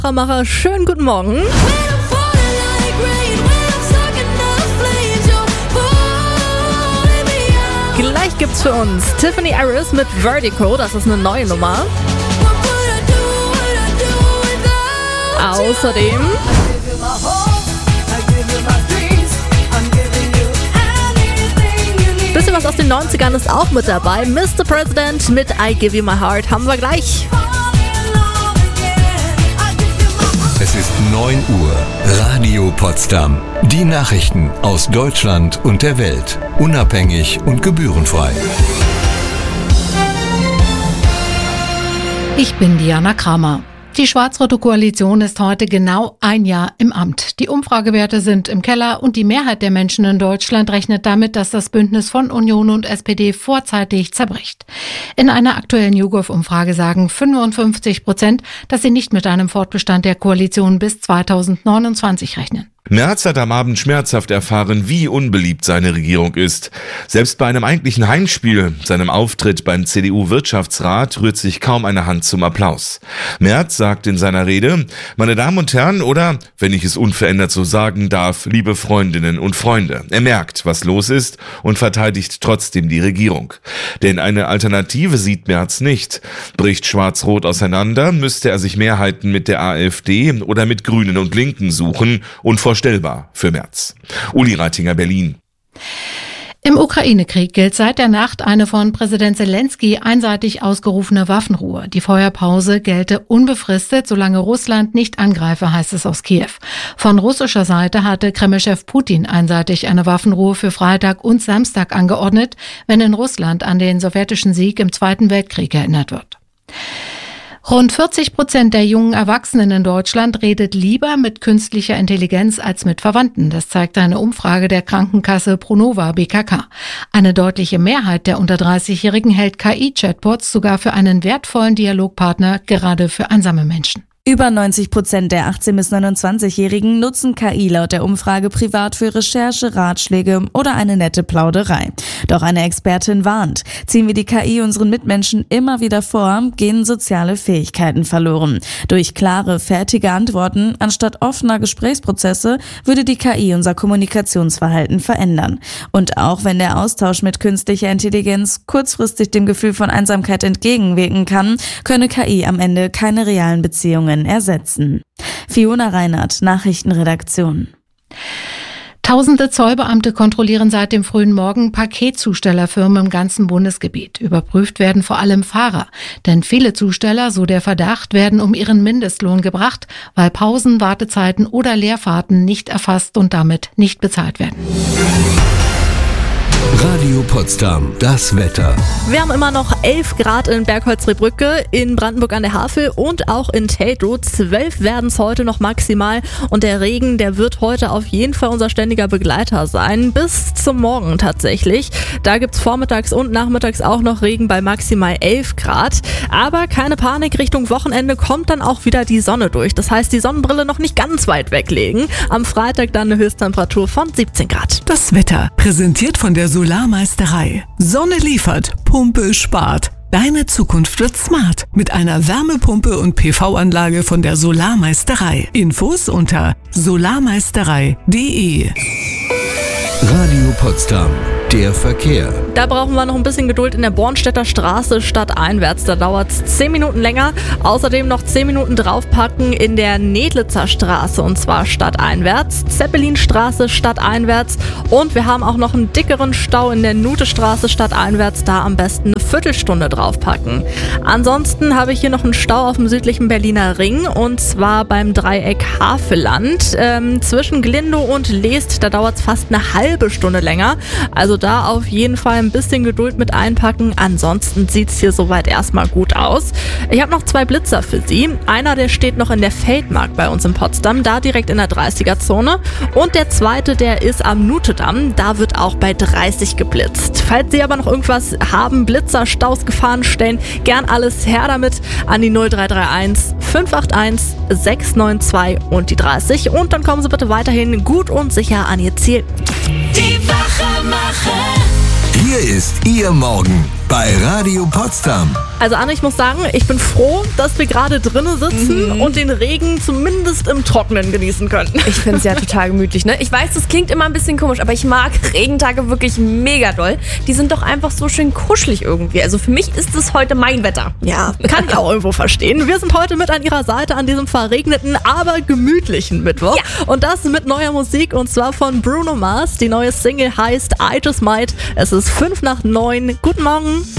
Macher, schönen guten Morgen. Gleich gibt's für uns Tiffany Harris mit Vertigo, das ist eine neue Nummer. Außerdem bisschen was aus den 90ern ist auch mit dabei. Mr. President mit I Give You My Heart haben wir gleich. Es ist 9 Uhr. Radio Potsdam. Die Nachrichten aus Deutschland und der Welt. Unabhängig und gebührenfrei. Ich bin Diana Kramer. Die schwarz-rote Koalition ist heute genau ein Jahr im Amt. Die Umfragewerte sind im Keller und die Mehrheit der Menschen in Deutschland rechnet damit, dass das Bündnis von Union und SPD vorzeitig zerbricht. In einer aktuellen YouGov-Umfrage sagen 55%, dass sie nicht mit einem Fortbestand der Koalition bis 2029 rechnen. Merz hat am Abend schmerzhaft erfahren, wie unbeliebt seine Regierung ist. Selbst bei einem eigentlichen Heimspiel, seinem Auftritt beim CDU-Wirtschaftsrat, rührt sich kaum eine Hand zum Applaus. Merz sagt in seiner Rede: Meine Damen und Herren, oder, wenn ich es unverändert so sagen darf, liebe Freundinnen und Freunde. Er merkt, was los ist und verteidigt trotzdem die Regierung. Denn eine Alternative sieht Merz nicht. Bricht Schwarz-Rot auseinander, müsste er sich Mehrheiten mit der AfD oder mit Grünen und Linken suchen, unvorstellbar für Merz. Uli Reitinger, Berlin. Im Ukraine-Krieg gilt seit der Nacht eine von Präsident Zelensky einseitig ausgerufene Waffenruhe. Die Feuerpause gelte unbefristet, solange Russland nicht angreife, heißt es aus Kiew. Von russischer Seite hatte Kreml-Chef Putin einseitig eine Waffenruhe für Freitag und Samstag angeordnet, wenn in Russland an den sowjetischen Sieg im Zweiten Weltkrieg erinnert wird. Rund 40% der jungen Erwachsenen in Deutschland redet lieber mit künstlicher Intelligenz als mit Verwandten. Das zeigt eine Umfrage der Krankenkasse Pronova BKK. Eine deutliche Mehrheit der unter 30-Jährigen hält KI-Chatbots sogar für einen wertvollen Dialogpartner, gerade für einsame Menschen. Über 90% der 18- bis 29-Jährigen nutzen KI laut der Umfrage privat für Recherche, Ratschläge oder eine nette Plauderei. Doch eine Expertin warnt: Ziehen wir die KI unseren Mitmenschen immer wieder vor, gehen soziale Fähigkeiten verloren. Durch klare, fertige Antworten anstatt offener Gesprächsprozesse würde die KI unser Kommunikationsverhalten verändern. Und auch wenn der Austausch mit künstlicher Intelligenz kurzfristig dem Gefühl von Einsamkeit entgegenwirken kann, könne KI am Ende keine realen Beziehungen ersetzen. Fiona Reinhardt, Nachrichtenredaktion. Tausende Zollbeamte kontrollieren seit dem frühen Morgen Paketzustellerfirmen im ganzen Bundesgebiet. Überprüft werden vor allem Fahrer. Denn viele Zusteller, so der Verdacht, werden um ihren Mindestlohn gebracht, weil Pausen, Wartezeiten oder Leerfahrten nicht erfasst und damit nicht bezahlt werden. Radio Potsdam, das Wetter. Wir haben immer noch 11 Grad in Bergholz-Rehbrücke, in Brandenburg an der Havel und auch in Teltow. 12 werden es heute noch maximal und der Regen, der wird heute auf jeden Fall unser ständiger Begleiter sein, bis zum Morgen tatsächlich. Da gibt es vormittags und nachmittags auch noch Regen bei maximal 11 Grad. Aber keine Panik, Richtung Wochenende kommt dann auch wieder die Sonne durch. Das heißt, die Sonnenbrille noch nicht ganz weit weglegen. Am Freitag dann eine Höchsttemperatur von 17 Grad. Das Wetter, präsentiert von der Solarmeisterei. Sonne liefert, Pumpe spart. Deine Zukunft wird smart mit einer Wärmepumpe und PV-Anlage von der Solarmeisterei. Infos unter solarmeisterei.de. Radio Potsdam, der Verkehr. Da brauchen wir noch ein bisschen Geduld in der Bornstedter Straße stadteinwärts. Da dauert es 10 Minuten länger. Außerdem noch 10 Minuten draufpacken in der Nedlitzer Straße und zwar stadteinwärts. Zeppelinstraße stadteinwärts. Und wir haben auch noch einen dickeren Stau in der Nutestraße stadteinwärts. Da am besten eine Viertelstunde draufpacken. Ansonsten habe ich hier noch einen Stau auf dem südlichen Berliner Ring und zwar beim Dreieck Havelland. Zwischen Glindow und Leest, da dauert es fast eine halbe Stunde länger. Also da auf jeden Fall ein bisschen Geduld mit einpacken. Ansonsten sieht es hier soweit erstmal gut aus. Ich habe noch 2 Blitzer für Sie. Einer, der steht noch in der Feldmark bei uns in Potsdam, da direkt in der 30er-Zone. Und der zweite, der ist am Nutedamm. Da wird auch bei 30 geblitzt. Falls Sie aber noch irgendwas haben, Blitzer, Staus, Gefahrenstellen, gern alles her damit an die 0331 581 692 und die 30. Und dann kommen Sie bitte weiterhin gut und sicher an Ihr Ziel. Die Wachemacher. Hier ist Ihr Morgen bei Radio Potsdam. Also Anne, ich muss sagen, ich bin froh, dass wir gerade drinnen sitzen und den Regen zumindest im Trockenen genießen können. Ich finde es ja total gemütlich, ne? Ich weiß, das klingt immer ein bisschen komisch, aber ich mag Regentage wirklich mega doll. Die sind doch einfach so schön kuschelig irgendwie. Also für mich ist es heute mein Wetter. Ja, kann ich auch irgendwo verstehen. Wir sind heute mit an Ihrer Seite an diesem verregneten, aber gemütlichen Mittwoch. Ja. Und das mit neuer Musik und zwar von Bruno Mars. Die neue Single heißt I Just Might. Es ist 8:05. Guten Morgen.